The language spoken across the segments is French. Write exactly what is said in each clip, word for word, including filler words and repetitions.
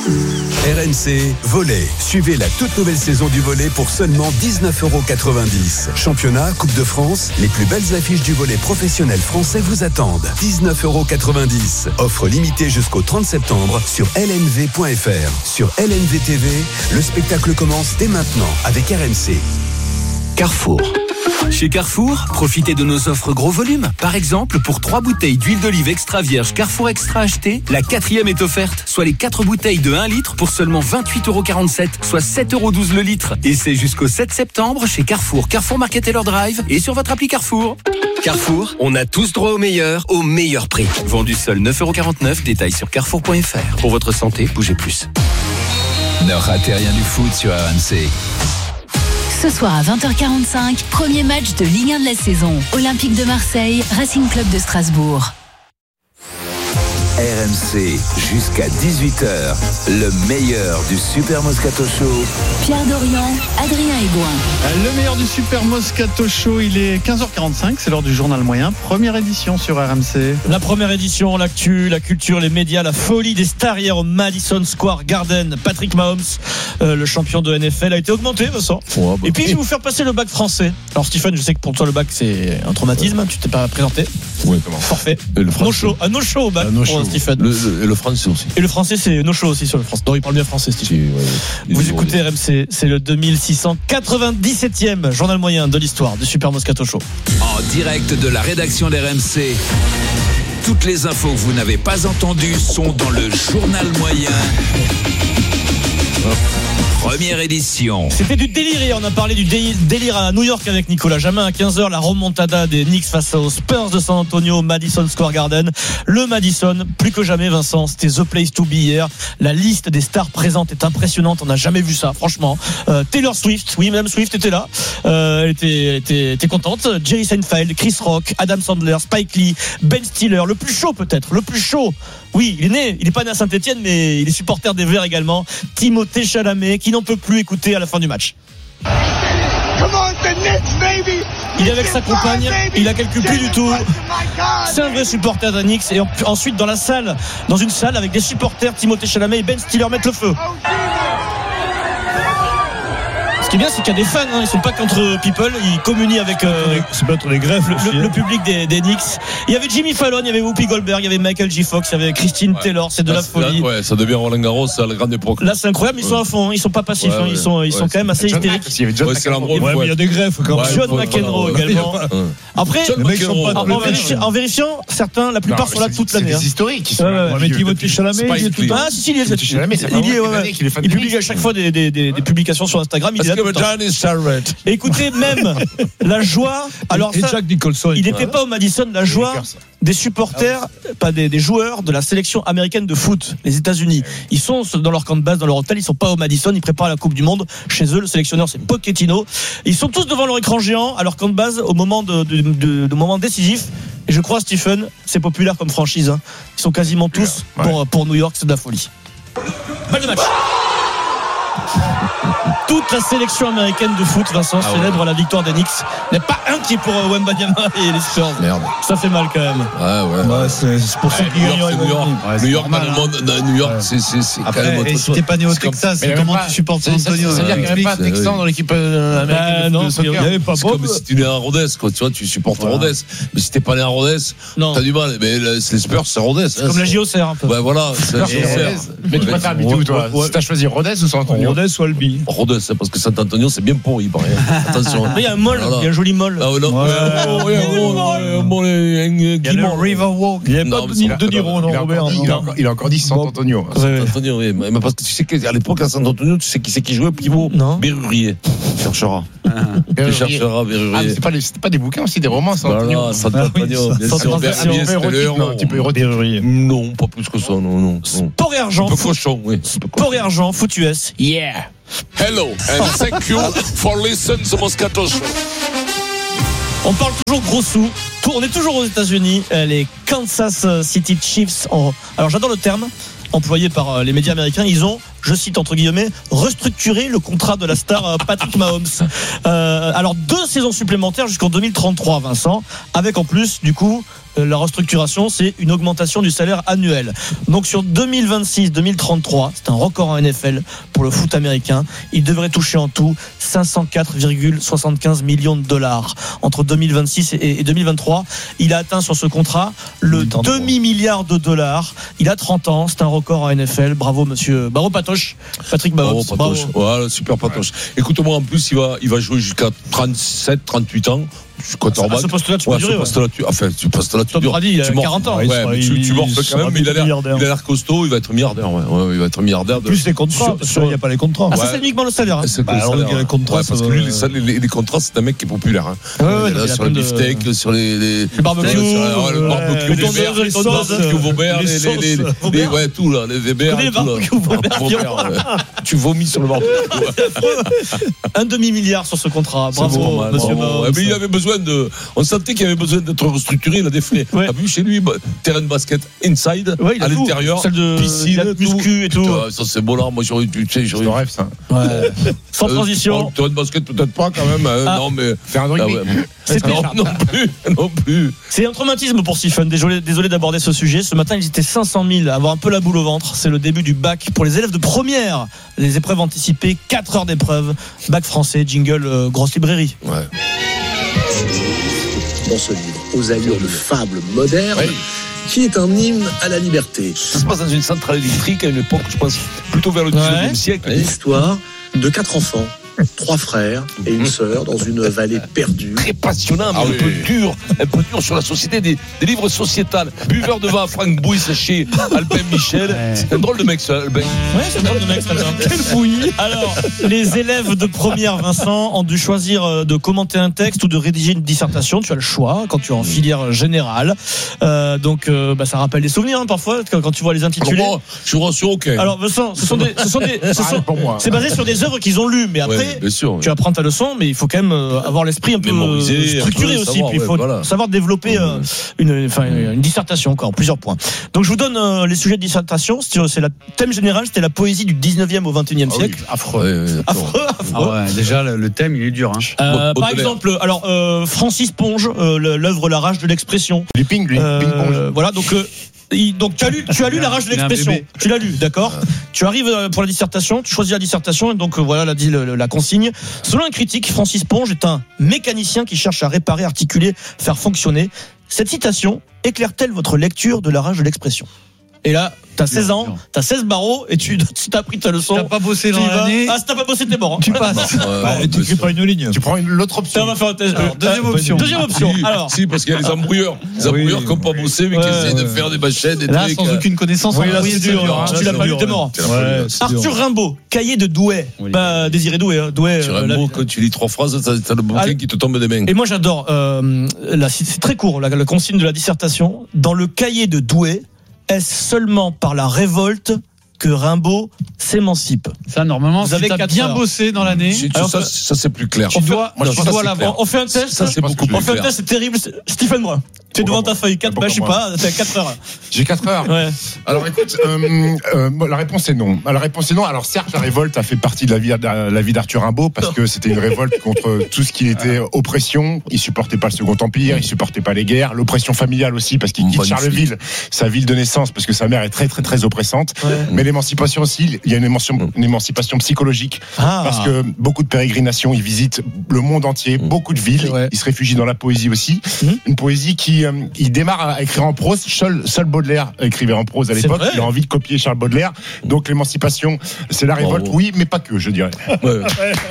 R M C Volley. Suivez la toute nouvelle saison du volley pour seulement dix-neuf euros quatre-vingt-dix. Championnat, Coupe de France, les plus belles affiches du volley professionnel français vous attendent. dix-neuf euros quatre-vingt-dix. Offre limitée jusqu'au trente septembre sur L N V point F R. Sur L N V T V, le spectacle commence dès maintenant avec R M C. Carrefour. Chez Carrefour, profitez de nos offres gros volume. Par exemple, pour trois bouteilles d'huile d'olive extra vierge Carrefour Extra achetées, la quatrième est offerte, soit les quatre bouteilles de un litre pour seulement vingt-huit euros quarante-sept, soit sept euros douze le litre. Et c'est jusqu'au sept septembre chez Carrefour, Carrefour Market Taylor Drive et sur votre appli Carrefour. Carrefour, on a tous droit au meilleur, au meilleur prix. Vendu seul neuf euros quarante-neuf, détail sur carrefour point F R. Pour votre santé, bougez plus. Ne ratez rien du foot sur R M C. Ce soir à vingt heures quarante-cinq, premier match de Ligue un de la saison. Olympique de Marseille, Racing Club de Strasbourg. R M C, jusqu'à dix-huit heures, le meilleur du Super Moscato Show. Pierre Dorian, Adrien Aigouin. Le meilleur du Super Moscato Show, il est quinze heures quarante-cinq, c'est l'heure du journal moyen. Première édition sur R M C. La première édition, l'actu, la culture, les médias, la folie des stars hier au Madison Square Garden. Patrick Mahomes, euh, le champion de N F L, a été augmenté, Vincent. Ouais, bah. Et puis je vais vous faire passer le bac français. Alors Stephen, je sais que pour toi le bac c'est un traumatisme, ouais. Tu t'es pas présenté. Oui, comment ? Forfait. Et le no show, un no show au bac no pour show. Stephen. Le, le, et le français aussi. Et le français c'est no show aussi sur le français. Donc il parle bien français, Stephen. Si, ouais, ouais. Vous écoutez R M C, c'est le deux mille six cent quatre-vingt-dix-septième journal moyen de l'histoire du Super Moscato Show. En direct de la rédaction d'R M C. Toutes les infos que vous n'avez pas entendues sont dans le journal moyen. Première édition. C'était du délire hier, on a parlé du délire à New York avec Nicolas Jamin. À quinze heures, la remontada des Knicks face aux Spurs de San Antonio, Madison Square Garden. Le Madison, plus que jamais, Vincent, c'était the place to be hier. La liste des stars présentes est impressionnante, on n'a jamais vu ça, franchement. Euh, Taylor Swift, oui, même Swift était là, euh, elle, était, elle était, était contente. Jerry Seinfeld, Chris Rock, Adam Sandler, Spike Lee, Ben Stiller, le plus chaud peut-être, le plus chaud. Oui, il est né, il n'est pas né à Saint-Etienne, mais il est supporter des Verts également. Timothée Chalamet, qui n'en peut plus écouter à la fin du match. Il est avec sa compagne, il la calcule plus du tout. C'est un vrai supporter des Knicks. Et ensuite, dans la salle, dans une salle avec des supporters, Timothée Chalamet et Ben Stiller mettent le feu. Ce qui est bien, c'est qu'il y a des fans, hein, ils sont pas contre people, ils communient avec euh, c'est pas entre les greffes, le, le, le public des, des Knicks. Il y avait Jimmy Fallon, il y avait Whoopi Goldberg, il y avait Michael J. Fox, il y avait Christine ouais. Taylor, c'est de là, la folie. Là, ouais, ça devient Roland Garros, c'est à la grande époque. Là, c'est incroyable, ils sont à fond, ils sont pas passifs, ouais, hein, ils sont, ils ouais, sont quand même assez hystériques. Il y avait John ouais, McEnroe, ouais, mais il y a des greffes quand même. John McEnroe également. Après, en vérifiant, certains, la plupart sont là toute l'année. C'est des historiques. Mais Timothée Chalamet, il est tout ah si si, il est. Il publie à chaque fois des publications sur Instagram. Il est là. Écoutez, même la joie. Alors, ça, Jack Nicholson, il n'était pas au Madison. La joie des supporters, pas des, des joueurs de la sélection américaine de foot, les États-Unis. Ils sont dans leur camp de base, dans leur hôtel. Ils sont pas au Madison. Ils préparent la Coupe du Monde chez eux. Le sélectionneur, c'est Pochettino. Ils sont tous devant leur écran géant à leur camp de base au moment de, de, de, de moment décisif. Et je crois, Stephen, c'est populaire comme franchise. Hein. Ils sont quasiment tous ouais. pour pour New York. C'est de la folie. Balle de match. Toute la sélection américaine de foot, Vincent, ah célèbre ouais. la victoire des Knicks. Il n'y a pas un qui est pour euh, Wembanyama et les Spurs. Merde. Ça fait mal quand même. Ouais, ouais. ouais c'est, c'est pour ça qu'ils gagnent. New York, New York, dans le monde, dans New York, ouais. c'est, c'est, c'est après, quand même autre chose. Si t'es pas né au Texas, c'est comment tu supportes San Antonio? C'est-à-dire qu'il n'y avait pas un Texan dans l'équipe américaine de soccer. Il n'y avait pas. C'est comme si tu es né à Rodez, quoi. Tu vois, tu supportes Rodez. Mais si t'es pas né à Rodez, t'as du mal. Mais les Spurs, c'est Rodez. C'est comme la J O C R un peu. Ouais, voilà. Mais tu préfères habiter où, toi? Si t'as choisi Rodez ou San Antonio? Rodez ou Albi? Rodez, parce que San Antonio, c'est bien pourri, il paraît. Attention. Mais il y a un molle, il y a un joli molle. Ah, non. Il y a le Riverwalk. Il n'y a pas de Niro, non, Robert. Il a encore dit San Antonio. San Antonio, oui. Mais parce que tu sais qu'à l'époque, à San Antonio, tu sais qui c'est qui jouait pivot? Berrurier. Tu chercheras. Tu chercheras Berrurier. C'était pas des bouquins aussi, des romans, San Antonio. Voilà, San Antonio. Bien sûr, Berrurier, c'était le héros. Un petit peu érotique. Non, pas plus que ça, non, non. Sport et argent. Un peu cochon, oui. Sport et argent, foot U S. Yeah. Hello and thank you for listening to Moscato Show. On parle toujours gros sous. On est toujours aux États-Unis. Les Kansas City Chiefs. Ont... Alors j'adore le terme employé par les médias américains. Ils ont, je cite entre guillemets, restructuré le contrat de la star Patrick Mahomes. Euh, alors deux saisons supplémentaires jusqu'en deux mille trente-trois, Vincent, avec en plus du coup la restructuration, c'est une augmentation du salaire annuel. Donc sur deux mille vingt-six deux mille trente-trois, c'est un record en N F L pour le foot américain. Il devrait toucher en tout cinq cent quatre virgule soixante-quinze millions de dollars entre deux mille vingt-six et deux mille vingt-trois. Il a atteint sur ce contrat le demi-milliard de dollars. Il a trente ans, c'est un record en N F L. Bravo monsieur Barreau Patoche, Patrick Barreau. Bravo, Patoche. Voilà, super Patoche. Écoute-moi, en plus, il va, il va jouer jusqu'à trente-sept, trente-huit ans. À ce poste-là, tu peux durer. Enfin, ce poste-là, tu Tom Brady, il a quarante ans. Ouais, mais tu, tu morfles quand même. Il a l'air, il a l'air costaud. Il va être milliardaire. Ouais, ouais, il va être milliardaire. De... Plus les contrats. Parce qu'il n'y a pas les contrats. Ah, ça, c'est uniquement le salaire. Hein. C'est bah, alors, il y a les contrats. Ouais, parce que lui, les, les, les contrats, c'est un mec qui est populaire. Hein. Ouais, ouais, là, sur le beefsteak, de... sur les, les, le barbecue, le barbecue, les verres, les barbecue Vaubert, les, les, les, ouais, tout là, les Weber, les barbecues Vaubert. Tu vomis sur le barbecue. Un demi milliard sur ce contrat. Bravo, monsieur Barreau. Mais il avait besoin de. On sentait qu'il avait besoin d'être restructuré, il a des frais. Ouais. T'as vu chez lui, bah, terrain de basket inside, ouais, à l'intérieur, de piscine, muscu et tout. Putain, ça c'est beau là, moi j'aurais tu sais, j'aurais rêve ça. Ouais. Sans euh, transition. Terrain de basket peut-être pas quand même, hein, ah. non mais faire un rugby. Ah ouais. non, non plus, non plus. C'est un traumatisme pour Stephen. Désolé, désolé d'aborder ce sujet. Ce matin, ils étaient cinq cent mille à avoir un peu la boule au ventre. C'est le début du bac pour les élèves de première. Les épreuves anticipées, quatre heures d'épreuves. Bac français, jingle, euh, grosse librairie. Ouais. Dans ce livre, aux allures de fable moderne, oui. qui est un hymne à la liberté. Ça se passe dans une centrale électrique à une époque, je pense, plutôt vers le dix-neuvième ouais. siècle. L'histoire de quatre enfants, trois frères et une sœur dans une vallée perdue. Très passionnant, mais ah un oui. peu dur, un peu dur sur la société, des, des livres sociétals. Buveur de vin, Franck Bouille, chez Albin Michel. Ouais. C'est un drôle de mec, ça, Albin. Ouais, c'est un drôle de mec, ça. Quel bouillie. Alors, les élèves de première, Vincent, ont dû choisir de commenter un texte ou de rédiger une dissertation. Tu as le choix quand tu es en filière générale. Euh, donc, euh, bah, ça rappelle des souvenirs, hein, parfois, quand tu vois les intitulés. Alors moi, je suis rassuré, ok. Alors, Vincent, ce sont des, ce sont des, ce sont, pour moi. C'est basé sur des œuvres qu'ils ont lues, mais après. Ouais. Bien sûr, oui. Tu apprends ta leçon, mais il faut quand même avoir l'esprit un peu Mémoriser, structuré un peu aussi. Savoir, puis il faut ouais, voilà. savoir développer euh, une, enfin, une dissertation, quoi, en plusieurs points. Donc je vous donne euh, les sujets de dissertation. C'est le thème général, c'était la poésie du dix-neuvième au vingt et unième ah siècle. Oui, affreux. Ouais, ouais, affreux, affreux. Ah ouais, déjà, le, le thème, il est dur. Hein. Euh, par exemple, alors euh, Francis Ponge, euh, l'œuvre La rage de l'expression. Du ping, lui. Euh, ping Ponge. Voilà, donc. Euh, Donc tu as lu, tu as lu La rage de l'expression. Tu l'as lu, d'accord. Tu arrives pour la dissertation, tu choisis la dissertation et donc voilà la, la, la consigne. Selon un critique, Francis Ponge est un mécanicien qui cherche à réparer, articuler, faire fonctionner. Cette citation éclaire-t-elle votre lecture de La rage de l'expression ? Et là, t'as seize ans, t'as seize barreaux et tu t'as pris ta leçon. T'as pas bossé dans l'année. Ah, si t'as pas bossé, t'es mort. Hein. Tu passes. Euh, bah, tu écris pas une ligne. Tu prends une, l'autre option. Ça va faire un test. Alors, deuxième euh, option. Deuxième option. Si, alors. Si, parce qu'il y a les embrouilleurs. Les embrouilleurs qui n'ont pas bossé, mais qui ouais, essayent ouais. de faire des machines, des là, trucs. sans aucune connaissance. Oui, là, c'est dur. Hein. Tu l'as pas lu, t'es mort. Arthur Rimbaud, cahier de Douai. Bah, Désiré Douai. Douai. Sur Rimbaud, quand tu lis trois phrases, t'as le bouquin qui te tombe des mains. Et moi, j'adore. C'est très court, la consigne de la dissertation. Dans le cahier de Douai, est-ce seulement par la révolte que Rimbaud s'émancipe? Ça, normalement, vous avez si bien heures. bossé dans l'année. Si, alors, ça, ça, c'est plus clair. On, doit, moi, tu dois l'avoir. On fait un test. Ça, c'est beaucoup plus On fait clair. un test, c'est terrible. Stephen, moi. Tu es devant ta feuille. quatre, bah, je sais pas, t'as quatre heures. J'ai quatre heures. Ouais. Alors, écoute, euh, euh, la réponse est non. La réponse est non. Alors, certes, la révolte a fait partie de la vie, de la vie d'Arthur Rimbaud parce que c'était une révolte contre tout ce qui était oppression. Il supportait pas le Second Empire, il supportait pas les guerres, l'oppression familiale aussi parce qu'il quitte Charleville, sa ville de naissance, parce que sa mère est très, très, très oppressante. Ouais. Mais l'émancipation aussi, il y a une, émancipation, une émancipation psychologique ah. parce que beaucoup de pérégrinations, il visite le monde entier, beaucoup de villes. Ouais. Il se réfugie dans la poésie aussi. Mmh. Une poésie qui euh, il démarre à écrire en prose. Seul, seul Baudelaire écrivait en prose à l'époque. Il a envie de copier Charles Baudelaire. Donc l'émancipation, c'est la révolte, oh, oh. oui, mais pas que, je dirais. Ouais.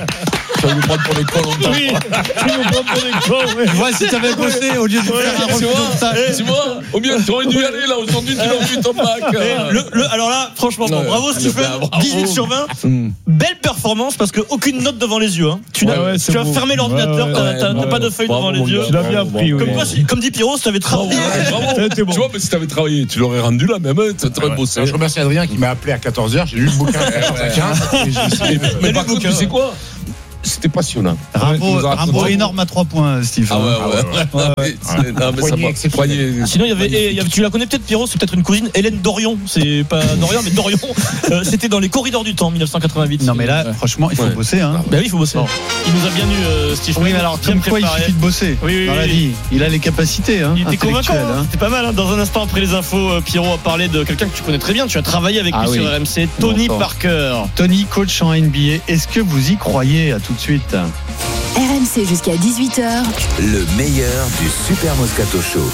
Tu vas nous prendre pour des cons longtemps. Oui, tu nous prends pour des cons. Ouais. Ouais, si t'avais bossé au lieu de ouais, faire un refus de ça. Tu vois, au mieux, tu aurais dû y aller là. Aujourd'hui, tu l'as vu ton bac. Le, le, alors là, franchement, ouais, bravo Stephen. dix-huit sur vingt. Mm. Belle performance parce qu'aucune note devant les yeux. Hein. Tu, ouais, ouais, tu as fermé l'ordinateur, ouais, ouais, t'as, t'as ouais, pas de feuille devant les yeux. Tu l'as bien pris. Comme, quoi, comme dit Pierrot, si t'avais travaillé. Tu vois, mais si t'avais travaillé, tu l'aurais rendu là même. Tu aurais bossé. Je remercie Adrien qui m'a appelé à quatorze heures. J'ai lu le bouquin à quatorze heures quinze. Mais par contre, tu sais quoi? c'était passionnant. Rimbaud, Rimbaud énorme à trois points, Steve. Ah ouais, ouais. ouais. ouais, ouais. ouais. Non, mais poignet, ça poignet. Sinon, il y avait, il y avait, tu la connais peut-être, Pierrot, c'est peut-être une cousine, Hélène Dorion. C'est pas Dorion, mais Dorion. Euh, c'était dans les corridors du temps, dix-neuf cent quatre-vingt-huit. Non, mais là, ouais. franchement, il faut ouais. bosser. Hein. Bah oui, il faut bosser. Bon. Il nous a bien eu, euh, Steve. Oui, mais alors, comme quoi, il suffit de bosser. Oui, oui, dans la vie. Il a les capacités. Hein, il était convaincant. Hein. C'était pas mal. Hein. Dans un instant, après les infos, Pierrot a parlé de quelqu'un que tu connais très bien. Tu as travaillé avec ah, lui oui. sur R M C, Tony bon, Parker. Tony, coach en N B A. Est-ce que vous y croyez? À tout de suite. R M C jusqu'à dix-huit heures. Le meilleur du Super Moscato Show.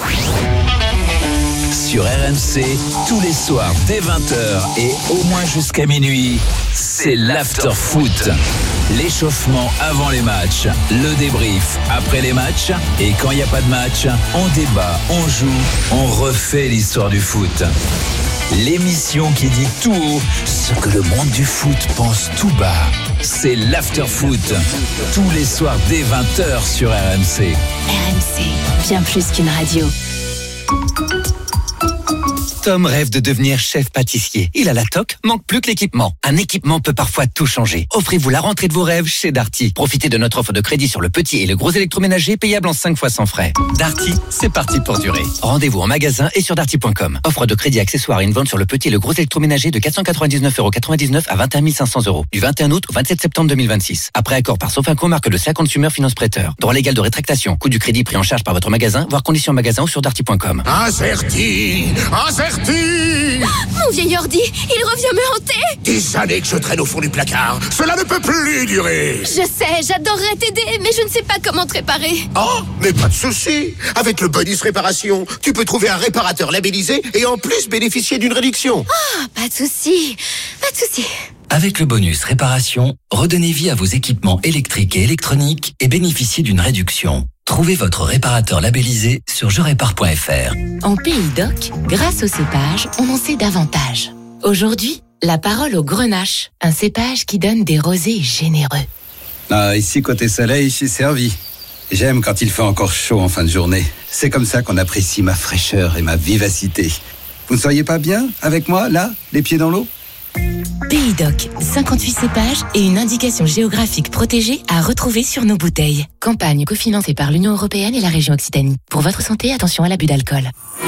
Sur R M C, tous les soirs dès vingt heures et au moins jusqu'à minuit, c'est l'after foot. L'échauffement avant les matchs, le débrief après les matchs et quand il n'y a pas de match, on débat, on joue, on refait l'histoire du foot. L'émission qui dit tout haut ce que le monde du foot pense tout bas. C'est l'after foot. Tous les soirs dès vingt heures sur R M C. R M C, bien plus qu'une radio. Tom rêve de devenir chef pâtissier. Il a la toque, manque plus que l'équipement. Un équipement peut parfois tout changer. Offrez-vous la rentrée de vos rêves chez Darty. Profitez de notre offre de crédit sur le petit et le gros électroménager payable en cinq fois sans frais. Darty, c'est parti pour durer. Rendez-vous en magasin et sur darty point com. Offre de crédit accessoire et une vente sur le petit et le gros électroménager de quatre cent quatre-vingt-dix-neuf euros quatre-vingt-dix-neuf à vingt et un mille cinq cents euros. Du vingt et un août au vingt-sept septembre deux mille vingt-six. Après accord par Sofinco, marque de C A Consumer Finance Prêteur. Droit légal de rétractation. Coût du crédit pris en charge par votre magasin, voire conditions magasin ou sur darty point com. Acerti, Acerti. Mon vieil ordi, il revient me hanter. Des années que je traîne au fond du placard. Cela ne peut plus durer. Je sais, j'adorerais t'aider, mais je ne sais pas comment te réparer. Oh, mais pas de souci. Avec le bonus réparation, tu peux trouver un réparateur labellisé et en plus bénéficier d'une réduction. Ah, oh, pas de souci, pas de souci. Avec le bonus réparation, redonnez vie à vos équipements électriques et électroniques et bénéficiez d'une réduction. Trouvez votre réparateur labellisé sur je répare point f r. En Pays d'Oc, grâce au cépage, on en sait davantage. Aujourd'hui, la parole au grenache, un cépage qui donne des rosés généreux. Ah, ici, côté soleil, je suis servi. J'aime quand il fait encore chaud en fin de journée. C'est comme ça qu'on apprécie ma fraîcheur et ma vivacité. Vous ne seriez pas bien avec moi, là, les pieds dans l'eau ? Pays d'Oc, cinquante-huit cépages et une indication géographique protégée à retrouver sur nos bouteilles. Campagne cofinancée par l'Union européenne et la région Occitanie. Pour votre santé, attention à l'abus d'alcool.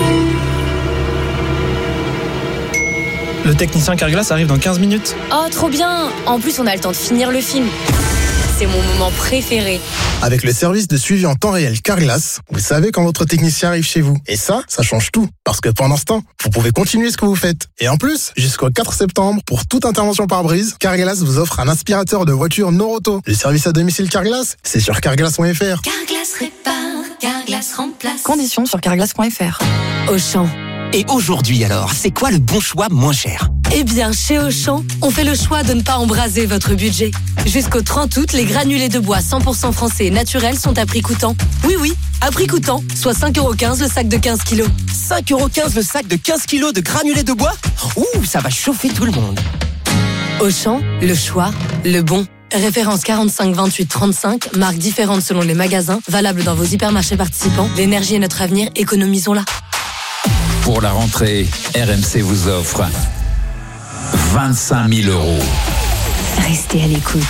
Le technicien Carglass arrive dans quinze minutes. Oh, trop bien! En plus, on a le temps de finir le film. C'est mon moment préféré. Avec le service de suivi en temps réel Carglass, vous savez quand votre technicien arrive chez vous. Et ça, ça change tout. Parce que pendant ce temps, vous pouvez continuer ce que vous faites. Et en plus, jusqu'au quatre septembre, pour toute intervention par brise, Carglass vous offre un aspirateur de voiture Noroto. Le service à domicile Carglass, c'est sur carglass point f r. Carglass répare, Carglass remplace. Conditions sur carglass point f r. Auchan. Et aujourd'hui alors, c'est quoi le bon choix moins cher ? Eh bien, chez Auchan, on fait le choix de ne pas embraser votre budget. Jusqu'au trente août, les granulés de bois cent pour cent français et naturels sont à prix coûtant. Oui, oui, à prix coûtant, soit cinq euros quinze le sac de quinze kilos. cinq euros quinze le sac de quinze kilos de granulés de bois ? Ouh, ça va chauffer tout le monde. Auchan, le choix, le bon. Référence quarante-cinq vingt-huit trente-cinq, marques différentes selon les magasins, valable dans vos hypermarchés participants. L'énergie est notre avenir, économisons-la. Pour la rentrée, R M C vous offre vingt-cinq mille euros. Restez à l'écoute.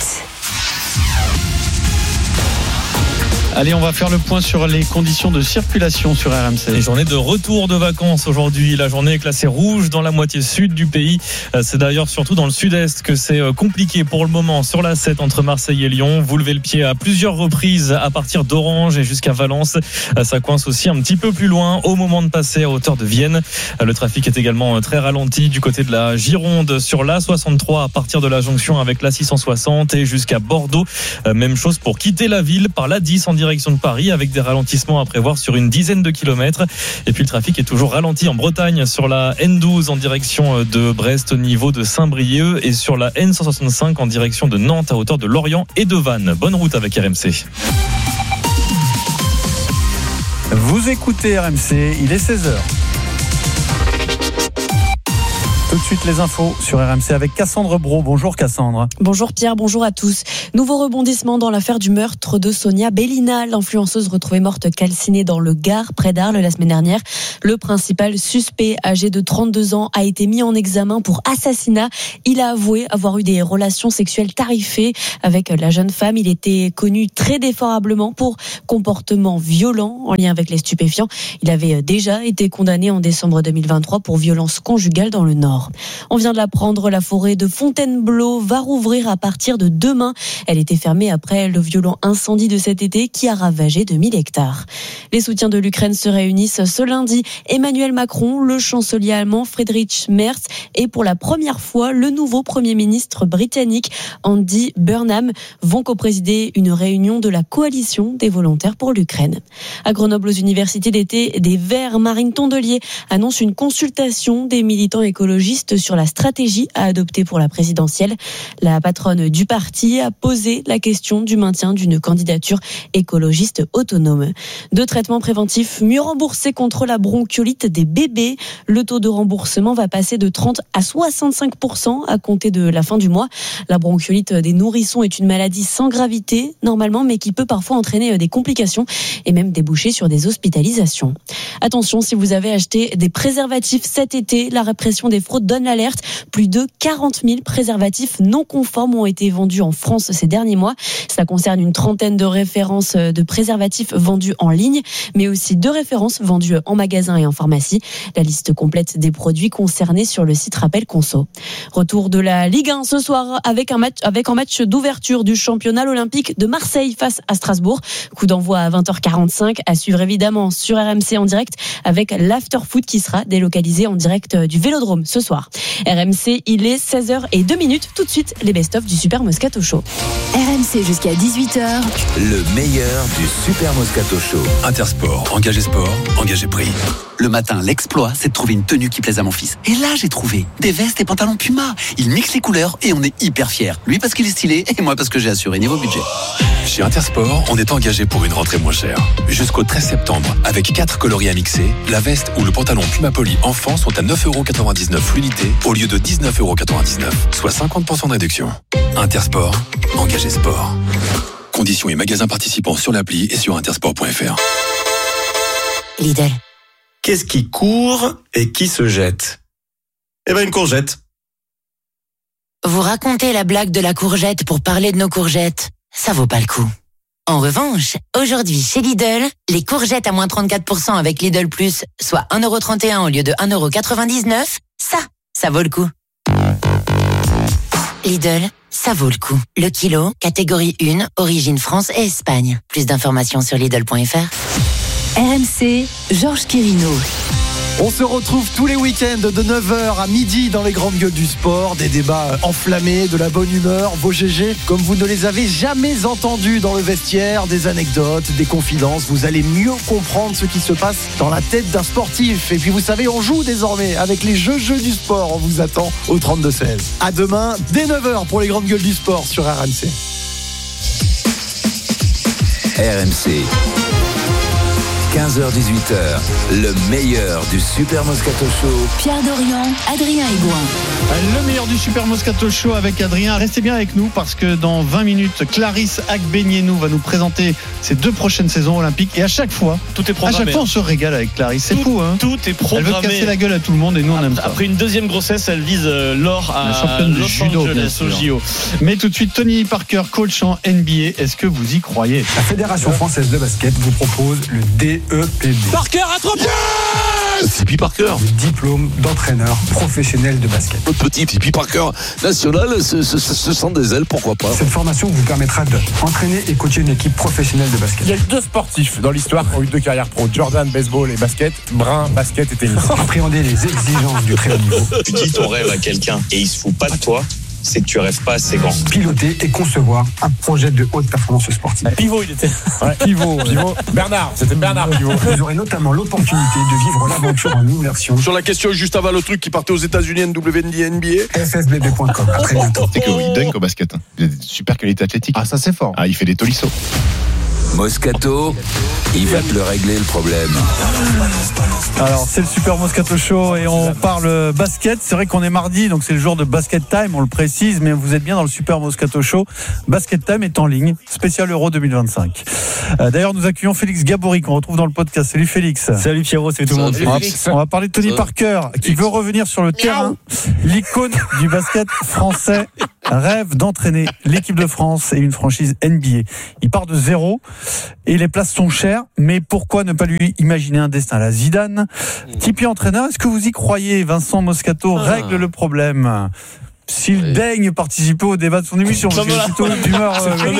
Allez, on va faire le point sur les conditions de circulation sur R M C. Les journées de retour de vacances aujourd'hui. La journée est classée rouge dans la moitié sud du pays. C'est d'ailleurs surtout dans le sud-est que c'est compliqué pour le moment sur la sept entre Marseille et Lyon. Vous levez le pied à plusieurs reprises à partir d'Orange et jusqu'à Valence. Ça coince aussi un petit peu plus loin au moment de passer à hauteur de Vienne. Le trafic est également très ralenti du côté de la Gironde sur l'A soixante-trois à partir de la jonction avec l'A six cent soixante et jusqu'à Bordeaux. Même chose pour quitter la ville par l'A dix en direction de Paris avec des ralentissements à prévoir sur une dizaine de kilomètres. Et puis le trafic est toujours ralenti en Bretagne sur la N douze en direction de Brest au niveau de Saint-Brieuc et sur la N cent soixante-cinq en direction de Nantes à hauteur de Lorient et de Vannes. Bonne route avec R M C. Vous écoutez R M C, il est seize heures. Tout de suite les infos sur R M C avec Cassandre Brault. Bonjour Cassandre. Bonjour Pierre, bonjour à tous. Nouveau rebondissement dans l'affaire du meurtre de Sonia Bellina, l'influenceuse retrouvée morte calcinée dans le Gard près d'Arles la semaine dernière. Le principal suspect, âgé de trente-deux ans, a été mis en examen pour assassinat. Il a avoué avoir eu des relations sexuelles tarifées avec la jeune femme. Il était connu très défavorablement pour comportement violent en lien avec les stupéfiants. Il avait déjà été condamné en décembre deux mille vingt-trois pour violence conjugale dans le Nord. On vient de l'apprendre, la forêt de Fontainebleau va rouvrir à partir de demain. Elle était fermée après le violent incendie de cet été qui a ravagé deux mille hectares. Les soutiens de l'Ukraine se réunissent ce lundi. Emmanuel Macron, le chancelier allemand Friedrich Merz et pour la première fois, le nouveau Premier ministre britannique Andy Burnham vont coprésider une réunion de la coalition des volontaires pour l'Ukraine. À Grenoble, aux universités d'été des Verts, Marine Tondelier annonce une consultation des militants écologistes sur la stratégie à adopter pour la présidentielle. La patronne du parti a posé la question du maintien d'une candidature écologiste autonome. Deux traitements préventifs mieux remboursés contre la bronchiolite des bébés. Le taux de remboursement va passer de trente à soixante-cinq pour cent à compter de la fin du mois. La bronchiolite des nourrissons est une maladie sans gravité, normalement, mais qui peut parfois entraîner des complications et même déboucher sur des hospitalisations. Attention, si vous avez acheté des préservatifs cet été, la répression des fraudes donne l'alerte. Plus de quarante mille préservatifs non conformes ont été vendus en France ces derniers mois. Cela concerne une trentaine de références de préservatifs vendus en ligne, mais aussi deux références vendues en magasin et en pharmacie. La liste complète des produits concernés sur le site Rappel Conso. Retour de la Ligue un ce soir avec un match, avec un match d'ouverture du championnat olympique de Marseille face à Strasbourg. Coup d'envoi à vingt heures quarante-cinq, à suivre évidemment sur R M C en direct avec l'Afterfoot qui sera délocalisé en direct du Vélodrome ce soir. R M C, il est seize heures zéro deux minutes. Tout de suite, les best-of du Super Moscato Show. R M C jusqu'à dix-huit heures. Le meilleur du Super Moscato Show. Intersport, engagé sport, engagé prix. Le matin, l'exploit, c'est de trouver une tenue qui plaise à mon fils. Et là, j'ai trouvé des vestes et pantalons Puma. Il mixe les couleurs et on est hyper fiers. Lui parce qu'il est stylé et moi parce que j'ai assuré niveau budget. Chez Intersport, on est engagé pour une rentrée moins chère. Jusqu'au treize septembre, avec quatre coloris à mixer, la veste ou le pantalon Puma Poly enfant sont à neuf euros quatre-vingt-dix-neuf l'unité au lieu de dix-neuf euros quatre-vingt-dix-neuf, soit cinquante pour cent de réduction. Intersport, engagé sport. Conditions et magasins participants sur l'appli et sur intersport point f r. Lidl. Qu'est-ce qui court et qui se jette? Eh ben une courgette. Vous racontez la blague de la courgette pour parler de nos courgettes. Ça vaut pas le coup. En revanche, aujourd'hui chez Lidl, les courgettes à moins trente-quatre pour cent avec Lidl Plus, soit un euro trente et un au lieu de un euro quatre-vingt-dix-neuf, ça, ça vaut le coup. Lidl, ça vaut le coup. Le kilo, catégorie un, origine France et Espagne. Plus d'informations sur Lidl point f r. R M C, Georges Quirino. On se retrouve tous les week-ends de neuf heures à midi dans les grandes gueules du sport. Des débats enflammés, de la bonne humeur, vos G G comme vous ne les avez jamais entendus dans le vestiaire. Des anecdotes, des confidences. Vous allez mieux comprendre ce qui se passe dans la tête d'un sportif. Et puis vous savez, on joue désormais avec les jeux jeux du sport. On vous attend au trente-deux seize. À demain, dès neuf heures pour les grandes gueules du sport sur R M C. R M C. quinze heures dix-huit heures, le meilleur du Super Moscato Show. Pierre Dorian, Adrien Aigouin. Le meilleur du Super Moscato Show avec Adrien. Restez bien avec nous parce que dans vingt minutes, Clarisse Agbenienou va nous présenter ses deux prochaines saisons olympiques. Et à chaque fois, tout est programmé. À chaque fois, on se régale avec Clarisse. C'est tout, fou, hein. Tout est programmé. Elle veut casser la gueule à tout le monde et nous, on aime ça. Après une deuxième grossesse, elle vise l'or à la championne de judo, au J O. Mais tout de suite, Tony Parker, coach en N B A. Est-ce que vous y croyez? La Fédération française de basket vous propose le D E P B. Parker attrape. Tipeee Parker. Le diplôme d'entraîneur professionnel de basket. Le petit Tipeee Parker national se, se, se, se sent des ailes, pourquoi pas. Cette formation vous permettra d'entraîner et coacher une équipe professionnelle de basket. Il y a eu deux sportifs dans l'histoire qui ont eu deux carrières pro. Jordan, baseball et basket. Brun, basket et tennis. Appréhender les exigences du très haut niveau. Tu dis ton rêve à quelqu'un et il se fout pas de toi, c'est que tu rêves pas assez grand. Piloter et concevoir un projet de haute performance sportive. Pivot, il était. Ouais, pivot, pivot. Bernard, c'était Bernard Pivot. Vous aurez notamment l'opportunité de vivre l'aventure en immersion. Sur la question juste avant le truc qui partait aux États-Unis, N W N B A. F S B B point com. À très bientôt. C'est qu'il dunk au basket. Hein. Il a des super qualités athlétiques. Ah, ça c'est fort. Ah, il fait des tolissos. Moscato, il va te le régler le problème. Alors c'est le Super Moscato Show et on parle basket. C'est vrai qu'on est mardi, donc c'est le jour de Basket Time, on le précise, mais vous êtes bien dans le Super Moscato Show. Basket Time est en ligne, spécial Euro deux mille vingt-cinq. Euh, d'ailleurs, nous accueillons Félix Gabory qu'on retrouve dans le podcast. Salut Félix. Salut Pierrot, salut tout le monde. On va, on va parler de Tony Parker qui veut revenir sur le terrain. L'icône du basket français rêve d'entraîner l'équipe de France et une franchise N B A. Il part de zéro et les places sont chères, mais pourquoi ne pas lui imaginer un destin à la Zidane? Tipeee entraîneur, est-ce que vous y croyez? Vincent Moscato règle le problème. S'il oui. daigne participer au débat de son émission, parce que c'est plutôt d'humeur. Euh, le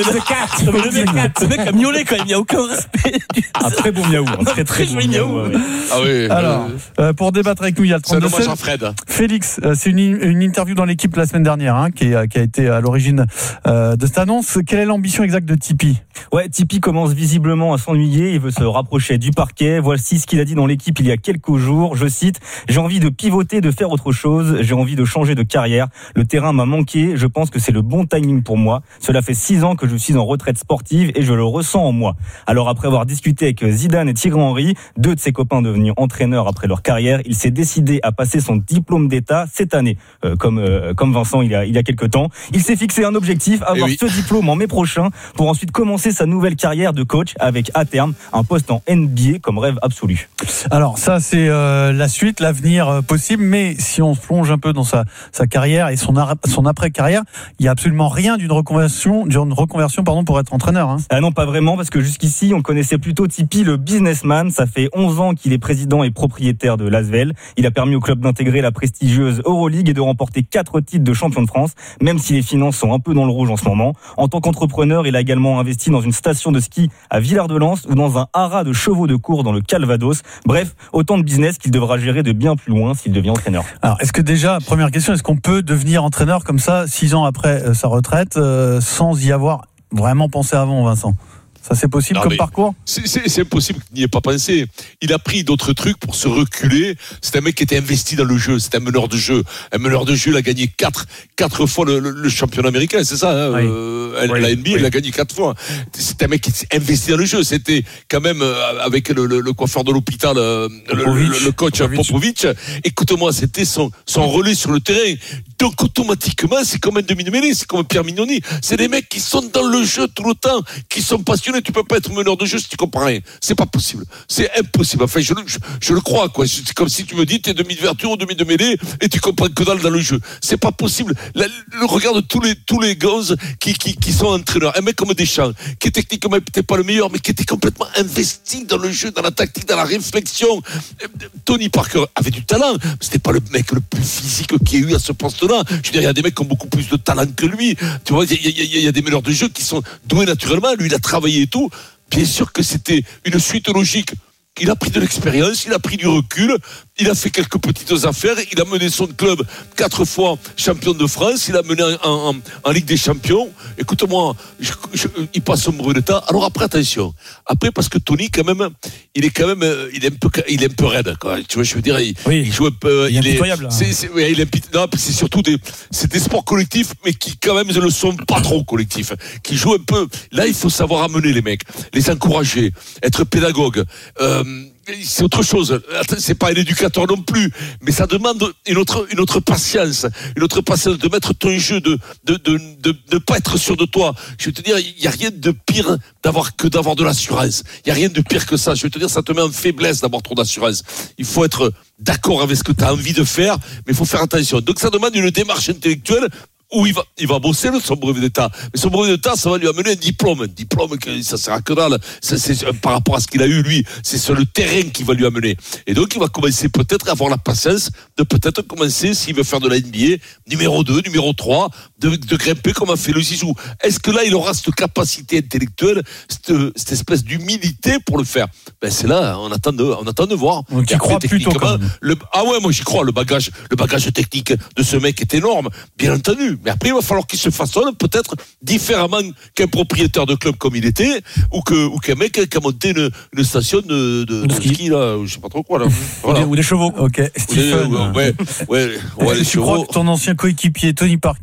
mec, le mec a miaulé quand même, il n'y a aucun respect. Un très bon miaou, un très très bon miaou. Ah oui. Alors, euh, pour débattre avec nous, il y a le trente-deux seize. Félix, euh, c'est une, une interview dans l'équipe la semaine dernière, hein, qui, est, qui a été à l'origine euh, de cette annonce. Quelle est l'ambition exacte de Tipeee? Ouais, Tipeee commence visiblement à s'ennuyer, il veut se rapprocher du parquet. Voici ce qu'il a dit dans l'équipe il y a quelques jours. Je cite: j'ai envie de pivoter, de faire autre chose, j'ai envie de changer de carrière. Le terrain m'a manqué, je pense que c'est le bon timing pour moi. Cela fait six ans que je suis en retraite sportive et je le ressens en moi. Alors après avoir discuté avec Zidane et Thierry Henry, deux de ses copains devenus entraîneurs après leur carrière, il s'est décidé à passer son diplôme d'État cette année, euh, comme euh, comme Vincent il y a il y a quelques temps. Il s'est fixé un objectif, avoir oui. ce diplôme en mai prochain pour ensuite commencer sa nouvelle carrière de coach avec à terme un poste en N B A comme rêve absolu. Alors ça c'est euh, la suite, l'avenir euh, possible, mais si on se plonge un peu dans sa sa carrière et son son après-carrière, il n'y a absolument rien d'une reconversion, d'une reconversion pardon, pour être entraîneur. Hein. Ah non, pas vraiment, parce que jusqu'ici, on connaissait plutôt Tipeee, le businessman. Ça fait onze ans qu'il est président et propriétaire de l'Asvel. Il a permis au club d'intégrer la prestigieuse Euroleague et de remporter quatre titres de champion de France, même si les finances sont un peu dans le rouge en ce moment. En tant qu'entrepreneur, il a également investi dans une station de ski à Villard-de-Lans ou dans un haras de chevaux de course dans le Calvados. Bref, autant de business qu'il devra gérer de bien plus loin s'il devient entraîneur. Alors, est-ce que déjà, première question, est-ce qu'on peut devenir entraîneur comme ça, six ans après euh, sa retraite, euh, sans y avoir vraiment pensé avant, Vincent? Ça, c'est possible non, comme parcours? c'est, c'est, c'est impossible qu'il n'y ait pas pensé. Il a pris d'autres trucs pour se reculer. C'est un mec qui était investi dans le jeu. C'est un meneur de jeu. Un meneur de jeu, il a gagné quatre, quatre fois le, le, le championnat américain, c'est ça, hein, oui. euh, oui. La N B A, oui. il a gagné quatre fois. C'est un mec qui s'est investi dans le jeu. C'était quand même, euh, avec le, le, le coiffeur de l'hôpital, euh, le, le, le coach Popovic. Popovic. Écoute-moi, c'était son, son relais sur le terrain. Donc, automatiquement, c'est comme un demi-mêlée, c'est comme un Pierre Mignoni. C'est des mecs qui sont dans le jeu tout le temps, qui sont passionnés. Tu peux pas être meneur de jeu si tu comprends rien. C'est pas possible. C'est impossible. Enfin, je, je, je le crois, quoi. C'est comme si tu me dis, t'es demi-de-verture ou demi de mêlée et tu comprends que dalle dans le jeu. C'est pas possible. La, le regard de tous les, tous les gosses qui, qui, qui sont entraîneurs. Un mec comme Deschamps, qui est techniquement peut-être pas le meilleur, mais qui était complètement investi dans le jeu, dans la tactique, dans la réflexion. Tony Parker avait du talent. C'était pas le mec le plus physique qu'il y ait eu à ce poste-là. Je veux dire, il y a des mecs qui ont beaucoup plus de talent que lui. Tu vois, il y, y, y, y a des meneurs de jeu qui sont doués naturellement. Lui, il a travaillé et tout. Bien sûr que c'était une suite logique. Il a pris de l'expérience, il a pris du recul, il a fait quelques petites affaires, il a mené son club quatre fois champion de France, il a mené en, en, en Ligue des Champions. Écoute-moi, je, je, il passe son brevet d'état. Alors après, attention. Après, parce que Tony, quand même, il est quand même, il est un peu, il est un peu raide, quoi. Tu vois, je veux dire, il, oui. il joue un peu, il, il est impitoyable. C'est, c'est, oui, il est non, c'est surtout des, c'est des sports collectifs, mais qui quand même ne le sont pas trop collectifs, qui jouent un peu. Là, il faut savoir amener les mecs, les encourager, être pédagogue. Euh, c'est autre chose. C'est pas un éducateur non plus, mais ça demande une autre, une autre patience, une autre patience de mettre ton jeu, de, de, de, de, de pas être sûr de toi. Je vais te dire, il y a rien de pire d'avoir que d'avoir de l'assurance. Il y a rien de pire que ça. Je vais te dire, ça te met en faiblesse d'avoir trop d'assurance. Il faut être d'accord avec ce que tu as envie de faire, mais il faut faire attention. Donc ça demande une démarche intellectuelle. Où il va, il va bosser le, son brevet d'état. Mais son brevet d'état, ça va lui amener un diplôme. Un diplôme, que ça sert à que dalle. C'est, c'est, par rapport à ce qu'il a eu, lui, c'est sur le terrain qu'il va lui amener. Et donc, il va commencer peut-être à avoir la patience de peut-être commencer, s'il veut faire de la N B A, numéro deux, numéro trois, de, de grimper comme a fait le Zizou. Est-ce que là, il aura cette capacité intellectuelle, cette, cette espèce d'humilité pour le faire? Ben, c'est là, on attend de, on attend de voir. Donc, tu crois plutôt quand même. Le, ah ouais, moi, j'y crois. Le bagage, le bagage technique de ce mec est énorme, bien entendu. Mais après, il va falloir qu'il se façonne peut-être différemment qu'un propriétaire de club comme il était, ou, que, ou qu'un mec qui a monté une, une station de, de, de ski. ski, là, je sais pas trop quoi, là. Voilà. Ou, des, ou des chevaux. Ok, Stephen. Des, ouais, ouais, ouais, ouais, les tu chevaux. crois que ton ancien coéquipier Tony Parker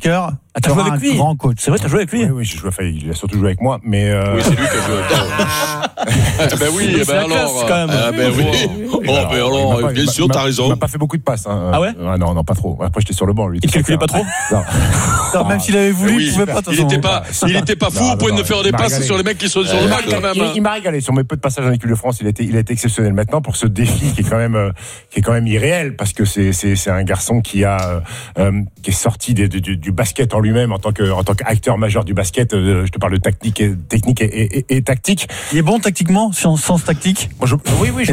Ah, t'as joué avec lui? Grand coach. C'est vrai, t'as joué avec lui? Oui, oui, j'ai joué, enfin, il a surtout joué avec moi, mais. Euh... Oui, c'est lui qui a joué avec toi. Ben oui, ben alors. Quand même. Ah ben oui. Oh, ben alors, pas, bien sûr, t'as raison. Il m'a pas fait beaucoup de passes. Hein. Ah ouais? Ah non, non, pas trop. Après, j'étais sur le banc, lui. Il calculait pas trop? Non. Non, même s'il avait voulu, Oui, il pouvait pas. il était pas, il était pas fou au point de faire des passes sur les mecs qui sont sur le banc quand même. Il, il m'a régalé sur mes peu de passages en équipe de France. Il a été, il a été exceptionnel. Maintenant, pour ce défi qui est quand même, euh, qui est quand même irréel, parce que c'est, c'est, c'est un garçon qui a, euh, qui est sorti des, du, du basket en lui-même en tant que, en tant qu'acteur majeur du basket. Euh, je te parle de technique et technique et, et, et, et tactique. Il est bon tactiquement, science, sens tactique. Moi, je, oui, oui. Je